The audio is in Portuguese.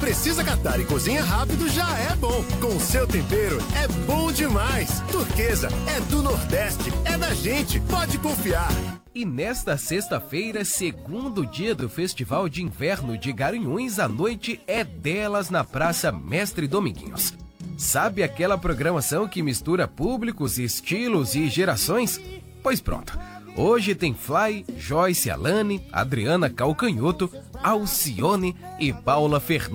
precisa catar e cozinha rápido, já é bom. Com o seu tempero, é bom demais. Turquesa é do Nordeste, é da gente, pode confiar. E nesta sexta-feira, segundo dia do Festival de Inverno de Garanhuns, a noite é delas na Praça Mestre Dominguinhos. Sabe aquela programação que mistura públicos, estilos e gerações? Pois pronto. Hoje tem Fly, Joyce Alane, Adriana Calcanhoto, Alcione e Paula Fernandes.